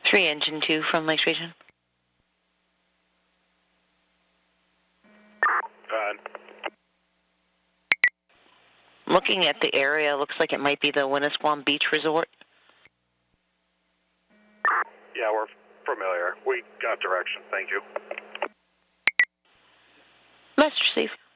3 engine 2 from Lakes Region. Looking at the area, looks like it might be the Winnisquam Beach Resort. Yeah, we're familiar. We got direction. Thank you. Message received.